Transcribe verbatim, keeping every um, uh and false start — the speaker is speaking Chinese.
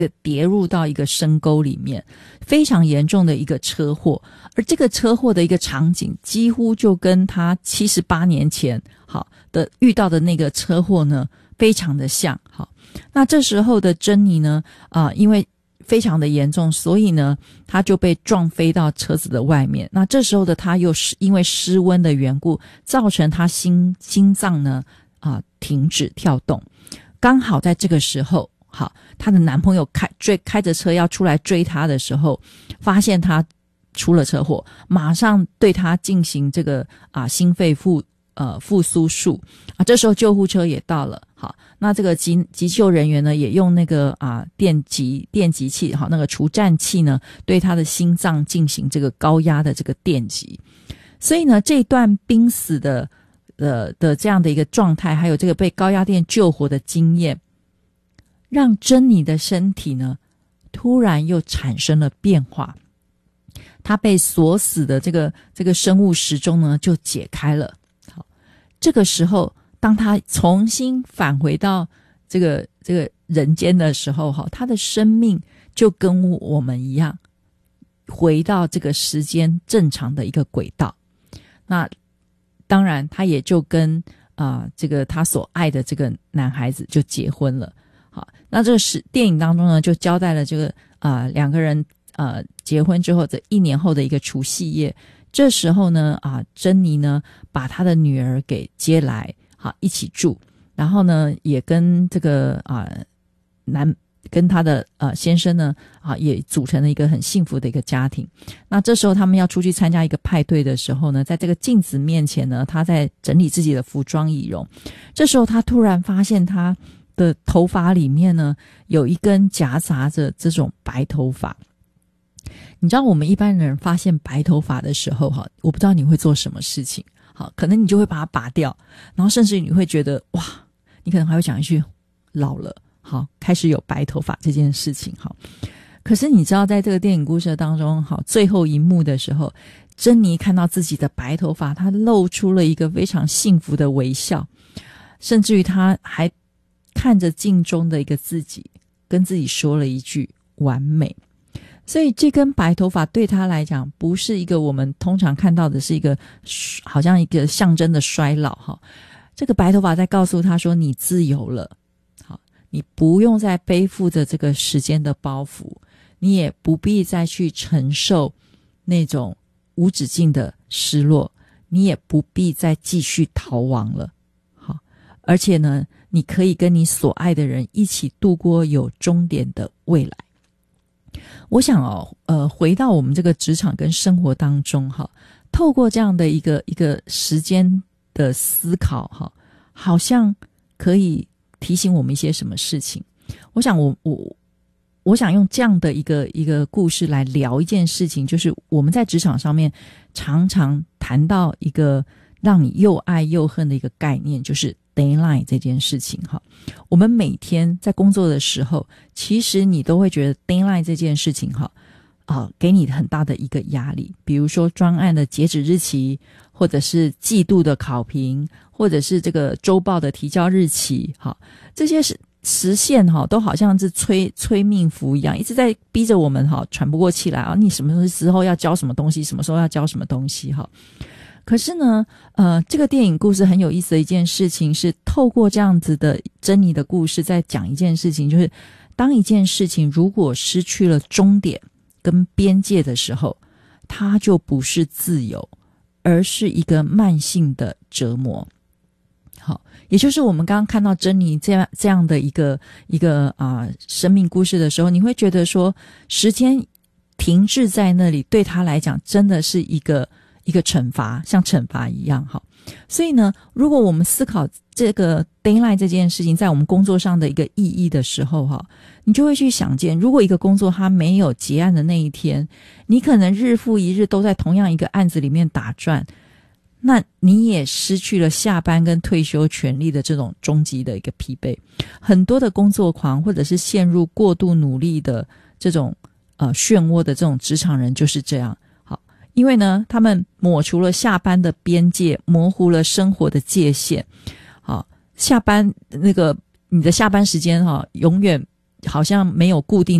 跌入到一个深沟里面，非常严重的一个车祸。而这个车祸的一个场景几乎就跟他七十八年前好的遇到的那个车祸呢非常的像。好，那这时候的珍妮呢啊、呃，因为非常的严重，所以呢他就被撞飞到车子的外面。那这时候的他又是因为失温的缘故，造成他心心脏呢啊、呃、停止跳动。刚好在这个时候，好，她的男朋友开追开着车要出来追她的时候，发现她出了车祸，马上对她进行这个啊心肺复呃复苏术啊。这时候救护车也到了，好，那这个急急救人员呢也用那个啊电击电击器，好，那个除颤器呢对她的心脏进行这个高压的这个电击。所以呢，这段濒死的的的这样的一个状态，还有这个被高压电救活的经验，让珍妮的身体呢突然又产生了变化。她被锁死的这个这个生物时钟呢就解开了。好，这个时候当她重新返回到这个这个人间的时候，哈，她的生命就跟我们一样回到这个时间正常的一个轨道。那当然她也就跟啊、呃、这个她所爱的这个男孩子就结婚了。好，那这个是电影当中呢就交代了这个啊、呃、两个人呃结婚之后这一年后的一个除夕夜。这时候呢啊、呃、珍妮呢把她的女儿给接来，好，一起住，然后呢也跟这个啊、呃、男跟他的呃先生呢啊也组成了一个很幸福的一个家庭。那这时候他们要出去参加一个派对的时候呢，在这个镜子面前呢，他在整理自己的服装仪容。这时候他突然发现他的头发里面呢有一根夹杂着这种白头发。你知道我们一般人发现白头发的时候哈，我不知道你会做什么事情。好，可能你就会把它拔掉，然后甚至你会觉得哇，你可能还会讲一句老了，好，开始有白头发这件事情。好，可是你知道在这个电影故事当中，好，最后一幕的时候，珍妮看到自己的白头发，她露出了一个非常幸福的微笑，甚至于她还看着镜中的一个自己，跟自己说了一句完美。所以这根白头发对她来讲不是一个我们通常看到的是一个好像一个象征的衰老哈，这个白头发在告诉她说你自由了，好，你不用再背负着这个时间的包袱，你也不必再去承受那种无止境的失落，你也不必再继续逃亡了。好，而且呢你可以跟你所爱的人一起度过有终点的未来。我想哦，呃，回到我们这个职场跟生活当中哈，透过这样的一个一个时间的思考哈，好像可以提醒我们一些什么事情。我想我我我想用这样的一个一个故事来聊一件事情，就是我们在职场上面常常谈到一个让你又爱又恨的一个概念，就是 deadline 这件事情哈。我们每天在工作的时候，其实你都会觉得 deadline 这件事情哈啊，给你很大的一个压力。比如说专案的截止日期，或者是季度的考评，或者是这个周报的提交日期，哈，这些是时限哈，都好像是催催命符一样，一直在逼着我们哈喘不过气来啊！你什么时候要交什么东西，什么时候要交什么东西哈。可是呢，呃，这个电影故事很有意思的一件事情是，透过这样子的珍妮的故事，在讲一件事情，就是当一件事情如果失去了终点跟边界的时候，它就不是自由，而是一个慢性的折磨。好，也就是我们刚刚看到珍妮这样这样的一个一个啊、呃、生命故事的时候，你会觉得说，时间停滞在那里，对他来讲真的是一个一个惩罚，像惩罚一样哈。所以呢，如果我们思考这个 deadline 这件事情在我们工作上的一个意义的时候哈，你就会去想见，如果一个工作它没有结案的那一天，你可能日复一日都在同样一个案子里面打转，那你也失去了下班跟退休权利的这种终极的一个疲惫。很多的工作狂或者是陷入过度努力的这种呃漩涡的这种职场人就是这样。好，因为呢他们抹除了下班的边界，模糊了生活的界限。好，下班那个你的下班时间哈，永远好像没有固定